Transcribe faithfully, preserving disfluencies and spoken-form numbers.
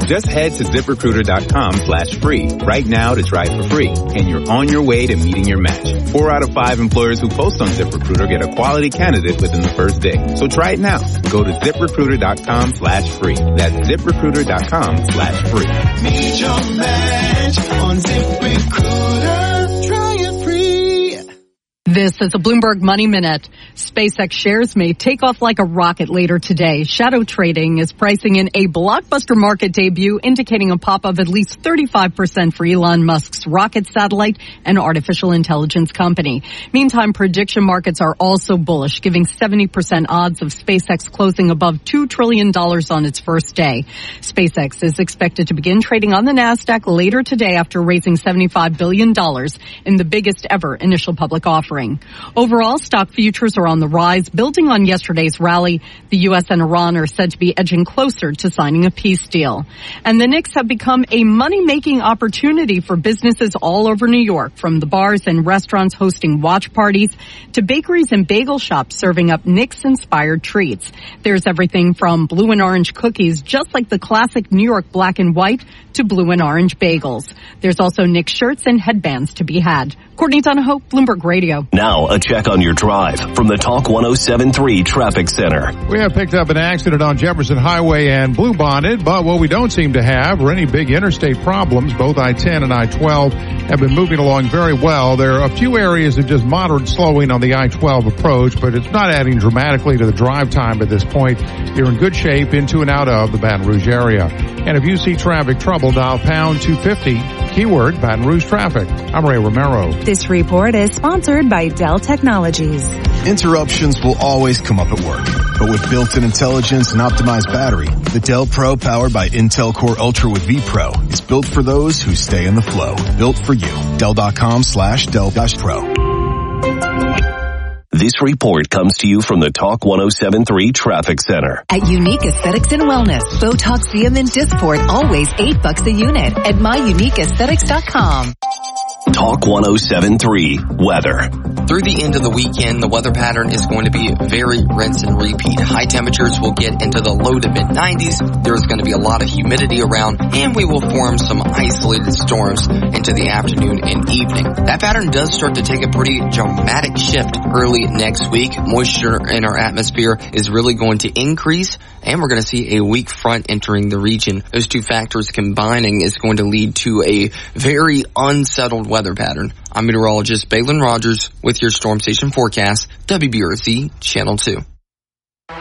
Just head to ZipRecruiter.com slash free right now to try for free, and you're on your way to meeting your match. Four out of five employers who post on ZipRecruiter get a quality candidate within the first day. So try it now. Go to ZipRecruiter.com slash free. That's ZipRecruiter.com slash free. Meet your match on ZipRecruiter. Try it free. This is a Bloomberg Money Minute. SpaceX shares may take off like a rocket later today. Shadow Trading is pricing in a blockbuster market debut, indicating a pop of at least thirty-five percent for Elon Musk's rocket satellite and artificial intelligence company. Meantime, prediction markets are also bullish, giving seventy percent odds of SpaceX closing above two trillion dollars on its first day. SpaceX is expected to begin trading on the NASDAQ later today after raising seventy-five billion dollars in the biggest ever initial public offering. Overall, stock futures are on the rise, building on yesterday's rally. The U S and Iran are said to be edging closer to signing a peace deal. And the Knicks have become a money-making opportunity for businesses all over New York, from the bars and restaurants hosting watch parties to bakeries and bagel shops serving up Knicks-inspired treats. There's everything from blue and orange cookies, just like the classic New York black and white, to blue and orange bagels. There's also Knicks shirts and headbands to be had. Courtney Donahoe, Bloomberg Radio. Now, a check on your drive from the Talk one oh seven point three Traffic Center. We have picked up an accident on Jefferson Highway and Blue Bonded, but what we don't seem to have are any big interstate problems. Both I ten and I twelve have been moving along very well. There are a few areas of just moderate slowing on the I twelve approach, but it's not adding dramatically to the drive time at this point. You're in good shape into and out of the Baton Rouge area. And if you see traffic trouble, dial pound two fifty, keyword Baton Rouge traffic. I'm Ray Romero. This report is sponsored by Dell Technologies. Interruptions will always come up at work, but with built-in intelligence and optimized battery, the Dell Pro powered by Intel Core Ultra with vPro is built for those who stay in the flow. Built for you. Dell.com slash Dell dash Pro. This report comes to you from the Talk one oh seven point three Traffic Center. At Unique Aesthetics and Wellness, Botox, Xeum, and Dysport, always eight bucks a unit at my unique aesthetics dot com. Talk one oh seven point three Weather. Through the end of the weekend, the weather pattern is going to be very rinse and repeat. High temperatures will get into the low to mid nineties. There's going to be a lot of humidity around, and we will form some isolated storms into the afternoon and evening. That pattern does start to take a pretty dramatic shift early next week. Moisture in our atmosphere is really going to increase, and we're going to see a weak front entering the region. Those two factors combining is going to lead to a very unsettled weather pattern. I'm meteorologist Balin Rogers with your Storm Station forecast, W B R Z Channel two.